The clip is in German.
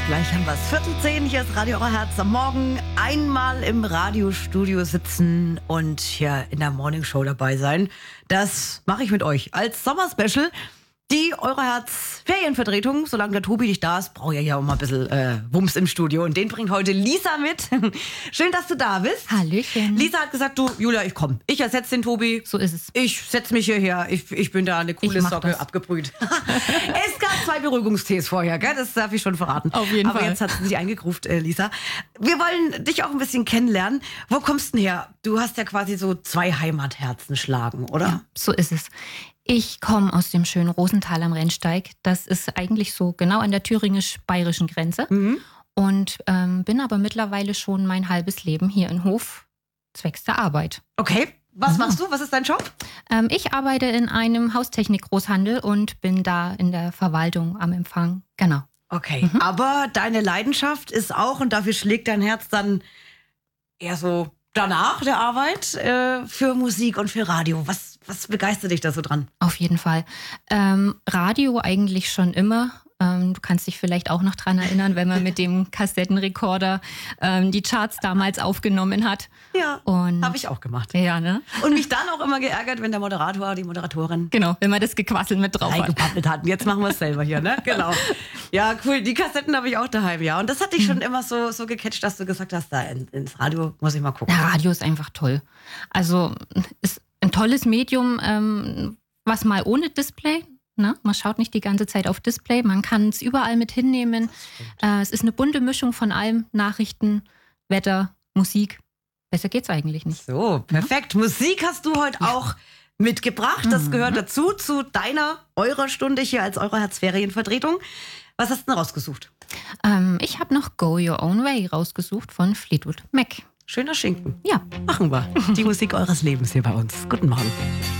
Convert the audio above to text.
Gleich haben wir es. 9:45, hier ist Radio Euer Herz am Morgen. Einmal im Radiostudio sitzen und hier in der Morningshow dabei sein. Das mache ich mit euch als Sommerspecial. Die Eure Herz Ferienvertretung. Solange der Tobi nicht da ist, brauche ich ja auch mal ein bisschen Wumms im Studio. Und den bringt heute Lisa mit. Schön, dass du da bist. Hallöchen. Lisa hat gesagt, du, Julia, ich komme. Ich ersetze den Tobi. So ist es. Ich setze mich hierher. Ich bin da eine coole Socke, das. abgebrüht. Es gab 2 Beruhigungstees vorher, gell? Das darf ich schon verraten. Auf jeden Aber Fall. jetzt hat sie sich eingegruft, Lisa. Wir wollen dich auch ein bisschen kennenlernen. Wo kommst du denn her? Du hast ja quasi so 2 Heimatherzen schlagen, oder? Ja, so ist es. Ich komme aus dem schönen Rosental am Rennsteig. Das ist eigentlich so genau an der thüringisch-bayerischen Grenze. Und bin aber mittlerweile schon mein halbes Leben hier in Hof zwecks der Arbeit. Okay. Was machst du? Was ist dein Job? Ich arbeite in einem Haustechnik-Großhandel und bin da in der Verwaltung am Empfang. Genau. Okay. Aber deine Leidenschaft ist auch, und dafür schlägt dein Herz dann eher so danach der Arbeit, für Musik und für Radio. Was begeistert dich da so dran? Auf jeden Fall. Radio eigentlich schon immer. Du kannst dich vielleicht auch noch dran erinnern, wenn man mit dem Kassettenrekorder die Charts damals aufgenommen hat. Ja, habe ich auch gemacht. Ja, ne? Und mich dann auch immer geärgert, wenn der Moderator, die Moderatorin Genau, wenn man das Gequassel mit drauf hat. eingepappelt hatten. Jetzt machen wir es selber hier, ne? Genau. Ja, cool. Die Kassetten habe ich auch daheim, ja. Und das hat dich schon immer so gecatcht, dass du gesagt hast, da ins Radio muss ich mal gucken. Ja, Radio ist einfach toll. Also ist ein tolles Medium, was mal ohne Display. Ne? Man schaut nicht die ganze Zeit auf Display, man kann es überall mit hinnehmen. Es ist eine bunte Mischung von allem, Nachrichten, Wetter, Musik. Besser geht's eigentlich nicht. So, perfekt. Musik hast du heute auch mitgebracht. Das gehört dazu, zu eurer Stunde hier als Eure Herzferienvertretung. Was hast du denn rausgesucht? Ich habe noch Go Your Own Way rausgesucht von Fleetwood Mac. Schöner Schinken. Ja. Machen wir. Die Musik eures Lebens hier bei uns. Guten Morgen.